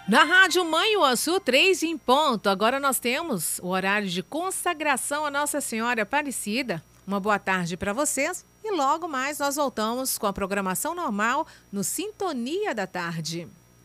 Na Rádio Manhuaçu, 3 em ponto. Agora nós temos o horário de consagração à Nossa Senhora Aparecida. Uma boa tarde para vocês e logo mais nós voltamos com a programação normal no Sintonia da Tarde.